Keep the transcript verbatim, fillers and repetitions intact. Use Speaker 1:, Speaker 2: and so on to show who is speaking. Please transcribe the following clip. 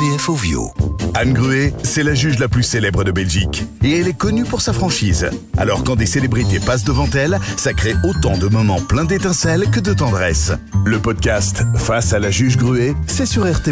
Speaker 1: D F Ovio.
Speaker 2: Anne Gruet, c'est la juge la plus célèbre de Belgique. Et elle est connue pour sa franchise. Alors quand des célébrités passent devant elle, ça crée autant de moments pleins d'étincelles que de tendresse. Le podcast Face à la juge Gruet, c'est sur R T.